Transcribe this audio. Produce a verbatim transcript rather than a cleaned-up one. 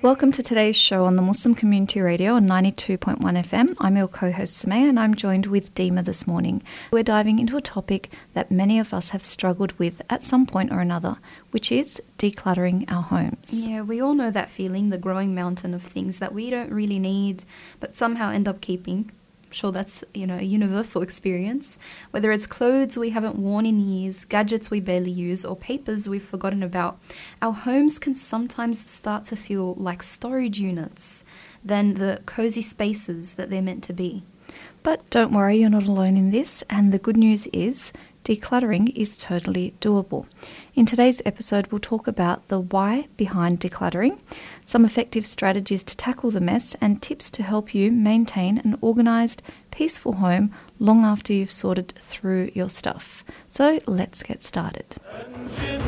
Welcome to today's show on the Muslim Community Radio on ninety-two point one F M. I'm your co-host Samaya and I'm joined with Dima this morning. We're diving into a topic that many of us have struggled with at some point or another, which is decluttering our homes. Yeah, we all know that feeling, the growing mountain of things that we don't really need but somehow end up keeping. I'm sure that's, you know, a universal experience. Whether it's clothes we haven't worn in years, gadgets we barely use, or papers we've forgotten about, our homes can sometimes start to feel like storage units than the cozy spaces that they're meant to be. But don't worry, you're not alone in this, and the good news is decluttering is totally doable. In today's episode, we'll talk about the why behind decluttering, some effective strategies to tackle the mess, and tips to help you maintain an organised, peaceful home long after you've sorted through your stuff. So let's get started.